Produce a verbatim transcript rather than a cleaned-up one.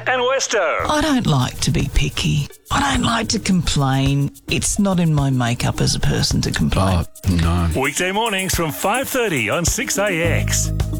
and Westo. I don't like to be picky. I don't like to complain. It's not in my makeup as a person to complain. Oh, no. Weekday mornings from five thirty on six A X.